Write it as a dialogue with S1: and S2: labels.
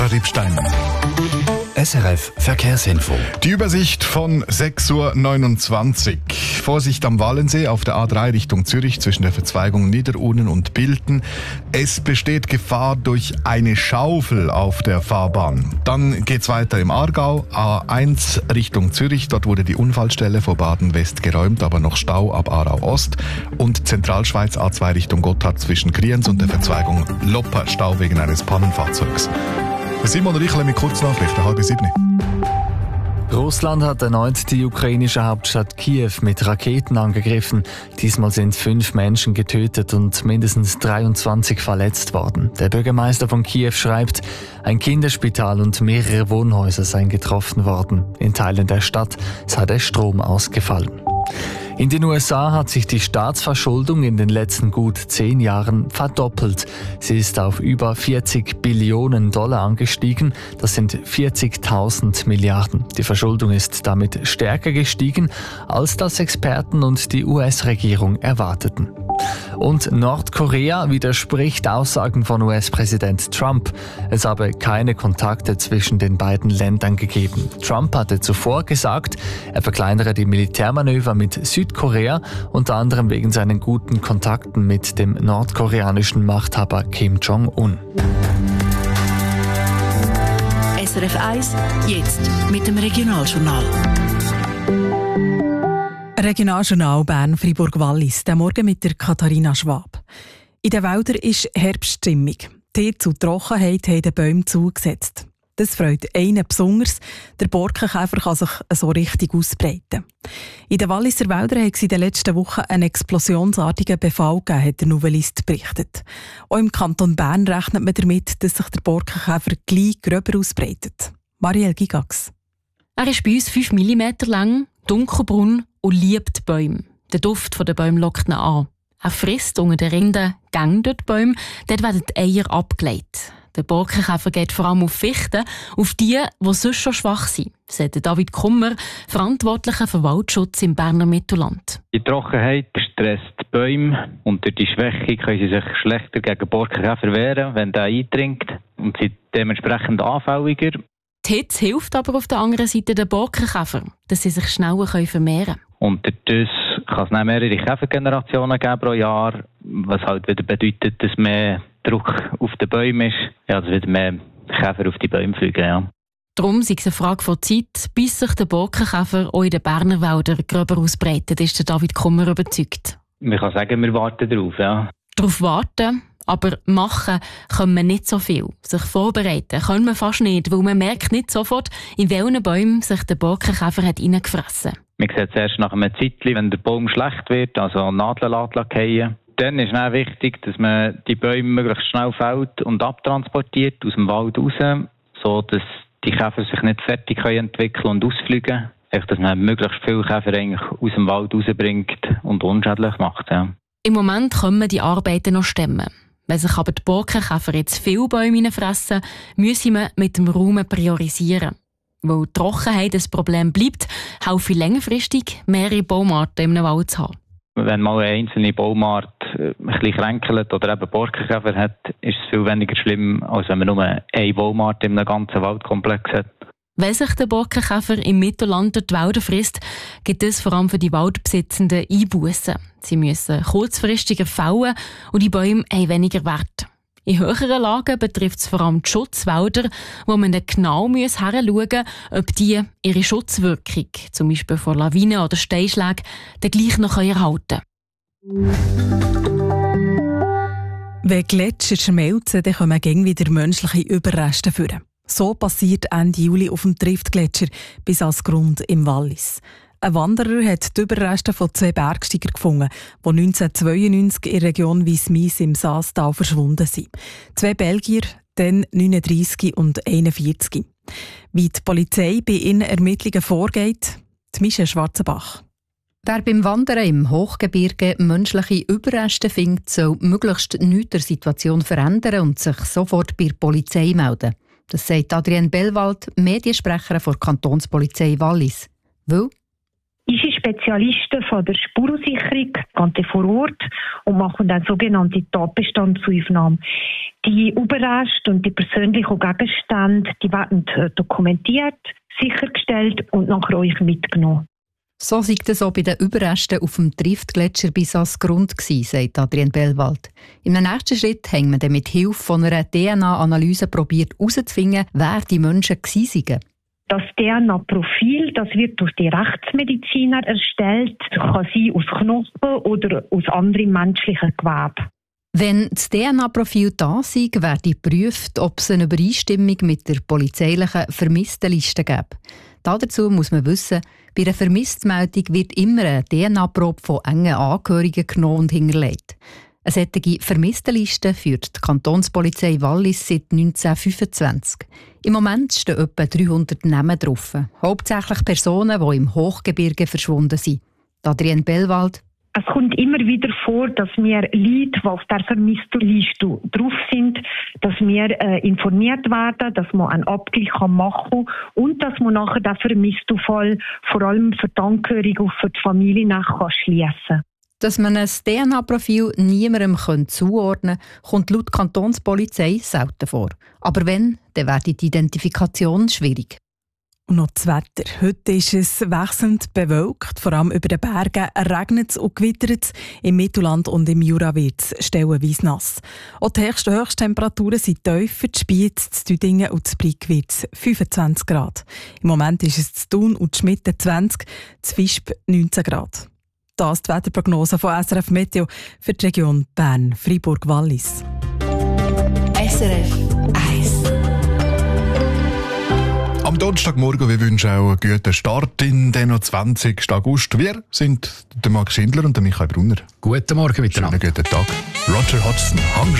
S1: Riebstein.
S2: SRF Verkehrsinfo.
S1: Die Übersicht von 6.29 Uhr. Vorsicht am Wallensee auf der A3 Richtung Zürich zwischen der Verzweigung Niederurnen und Bilten. Es besteht Gefahr durch eine Schaufel auf der Fahrbahn. Dann geht's weiter im Aargau. A1 Richtung Zürich. Dort wurde die Unfallstelle vor Baden-West geräumt, aber noch Stau ab Aarau Ost. Und Zentralschweiz A2 Richtung Gotthard zwischen Kriens und der Verzweigung Lopper. Stau wegen eines Pannenfahrzeugs. Simon Riechler mit Kurznachrichten, 6:30.
S3: Russland hat erneut die ukrainische Hauptstadt Kiew mit Raketen angegriffen. Diesmal sind 5 Menschen getötet und mindestens 23 verletzt worden. Der Bürgermeister von Kiew schreibt, ein Kinderspital und mehrere Wohnhäuser seien getroffen worden. In Teilen der Stadt sei der Strom ausgefallen. In den USA hat sich die Staatsverschuldung in den letzten gut 10 Jahren verdoppelt. Sie ist auf über 40 Billionen Dollar angestiegen. Das sind 40.000 Milliarden. Die Verschuldung ist damit stärker gestiegen, als das Experten und die US-Regierung erwarteten. Und Nordkorea widerspricht Aussagen von US-Präsident Trump. Es habe keine Kontakte zwischen den beiden Ländern gegeben. Trump hatte zuvor gesagt, er verkleinere die Militärmanöver mit Südkorea, unter anderem wegen seinen guten Kontakten mit dem nordkoreanischen Machthaber Kim Jong-un.
S4: SRF 1, jetzt mit dem Regionaljournal.
S5: Regionaljournal Bern-Fribourg-Wallis, der Morgen mit der Katharina Schwab. In den Wäldern ist Herbststimmung. Die Hitze und Trockenheit haben den Bäumen zugesetzt. Das freut einen besonders. Der Borkenkäfer kann sich so richtig ausbreiten. In den Walliser Wäldern hat es in den letzten Wochen einen explosionsartigen Befall gegeben, hat der Nouvelliste berichtet. Auch im Kanton Bern rechnet man damit, dass sich der Borkenkäfer gleich gröber ausbreitet. Marielle Gigax.
S6: Er ist bei uns 5 mm lang, dunkelbraun und liebt die Bäume. Der Duft der Bäume lockt ihn an. Er frisst unter den Rinden Gänge durch die Bäume, dort werden die Eier abgelegt. Der Borkenkäfer geht vor allem auf Fichten, auf die sonst schon schwach sind, sagt David Kummer, Verantwortlicher für Waldschutz im Berner Mittelland.
S7: Die Trockenheit stresst die Bäume und durch die Schwäche können sie sich schlechter gegen Borkenkäfer wehren, wenn der eindringt, und sind dementsprechend anfälliger.
S6: Die Hitze hilft aber auf der anderen Seite den Borkenkäfer, dass sie sich schneller vermehren können.
S7: Und dadurch kann es dann mehrere Käfergenerationen geben pro Jahr, was halt wieder bedeutet, dass mehr Druck auf den Bäumen ist, ja, dass wieder mehr Käfer auf die Bäume fliegen. Ja.
S6: Darum ist es eine Frage von Zeit, bis sich der Borkenkäfer auch in den Berner Wäldern gröber ausbreitet, ist der David Kummer überzeugt.
S7: Man kann sagen, wir warten darauf. Ja.
S6: Darauf warten, aber machen können wir nicht so viel. Sich vorbereiten können wir fast nicht, weil man merkt nicht sofort, in welchen Bäumen sich der Borkenkäfer hat reingefressen.
S7: Man sieht es erst nach einem Zeitchen, wenn der Baum schlecht wird, also Nadeln fallen. Dann ist es wichtig, dass man die Bäume möglichst schnell fällt und abtransportiert aus dem Wald raus, sodass die Käfer sich nicht fertig entwickeln und ausfliegen. Dass man möglichst viele Käfer eigentlich aus dem Wald rausbringt und unschädlich macht. Ja.
S6: Im Moment können wir die Arbeiten noch stemmen. Wenn sich aber die Borkenkäfer jetzt viele Bäume fressen, müssen wir mit dem Raum priorisieren. Weil die Trockenheit ein Problem bleibt, helfe längerfristig mehrere Baumarten im Wald zu haben.
S7: Wenn mal eine einzelne Baumart ein bisschen kränkelt oder eben Borkenkäfer hat, ist es viel weniger schlimm, als wenn man nur eine Baumart in einem ganzen Waldkomplex hat.
S6: Wenn sich der Borkenkäfer im Mittelland durch die Wälder frisst, gibt es vor allem für die Waldbesitzenden Einbussen. Sie müssen kurzfristiger fällen und die Bäume haben weniger Wert. In höheren Lagen betrifft es vor allem die Schutzwälder, wo man dann genau hinschauen muss, ob die ihre Schutzwirkung, zum Beispiel vor Lawinen oder Steinschlägen, dann gleich noch erhalten können.
S5: Wenn Gletscher schmelzen, dann kommen gäng wieder menschliche Überreste vor. So passiert Ende Juli auf dem Triftgletscher bis als Grund im Wallis. Ein Wanderer hat die Überreste von 2 Bergsteigern gefunden, die 1992 in der Region Wiesmis im Saastal verschwunden sind. 2 Belgier, dann 39 und 41. Wie die Polizei bei ihren Ermittlungen vorgeht, die Michelle Schwarzenbach.
S8: Wer beim Wandern im Hochgebirge menschliche Überreste findet, soll möglichst nichts der Situation verändern und sich sofort bei der Polizei melden. Das sagt Adrienne Bellwald, Mediensprecherin der Kantonspolizei Wallis. Weil
S9: Unsere Spezialisten von der Spurensicherung gehen vor Ort und machen dann sogenannte Tatbestandsaufnahme. Die Überreste und die persönlichen Gegenstände, die werden dokumentiert, sichergestellt und nachher euch mitgenommen.
S8: So sei es auch bei den Überresten auf dem Triftgletscher bis ans Grund gewesen, sagt Adrienne Bellwald. Im nächsten Schritt haben wir dann mit Hilfe von einer DNA-Analyse probiert herauszufinden, wer die Menschen gewesen seien.
S9: Das DNA-Profil, das wird durch die Rechtsmediziner erstellt, kann sein aus Knochen oder aus anderen menschlichen Geweben.
S8: Wenn das DNA-Profil da sei, werde geprüft, ob es eine Übereinstimmung mit der polizeilichen Vermisstenliste gibt. Dazu muss man wissen, bei einer Vermisstmeldung wird immer eine DNA-Probe von engen Angehörigen genommen und hinterlegt. Eine solche Vermisstenliste führt die Kantonspolizei Wallis seit 1925. Im Moment stehen etwa 300 Namen drauf. Hauptsächlich Personen, die im Hochgebirge verschwunden sind. Adrienne Bellwald.
S9: Es kommt immer wieder vor, dass wir Leute, die auf der Vermisstenliste drauf sind, dass wir informiert werden, dass man einen Abgleich machen kann und dass man nachher den vermissten Fall vor allem für die Angehörigen und für die Familie schliessen kann.
S8: Dass man ein DNA-Profil niemandem zuordnen kann, kommt laut Kantonspolizei selten vor. Aber wenn, dann wird die Identifikation schwierig.
S5: Und noch das Wetter. Heute ist es wechselnd bewölkt. Vor allem über den Bergen regnet es und gewittert es. Im Mittelland und im Jura wird es stellenweise nass. Auch die Höchsttemperaturen sind tiefer. Die Spiez, das Düdingen und das Brig wird es 25 Grad. Im Moment ist es zu Thun und Schmitten 20, zu Visp 19 Grad. Das ist die Wetterprognose von SRF Meteo für die Region Bern-Freiburg-Wallis.
S4: SRF 1.
S1: Am Donnerstagmorgen, wir wünschen auch einen guten Start in den 20. August. Wir sind der Marc Schindler und der Michael Brunner.
S2: Guten Morgen miteinander.
S1: Schönen guten Tag. Roger Hodgson, Hungry.